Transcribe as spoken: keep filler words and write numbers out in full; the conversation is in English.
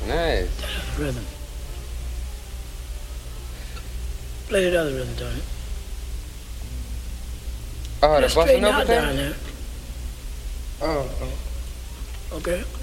Nice. Rhythm. Play that other rhythm, Tony. Oh, the Just bossa straighten nova out down thing? there. Oh, oh. Okay.